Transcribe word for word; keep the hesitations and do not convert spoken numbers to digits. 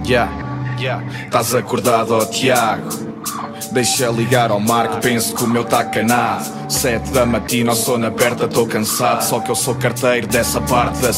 Yeah, yeah. Estás acordado, ó Tiago? Deixa ligar ao Marco, penso que o meu tá canado. Sete da matina, ao sono aperta, tô cansado. Só que eu sou carteiro dessa parte da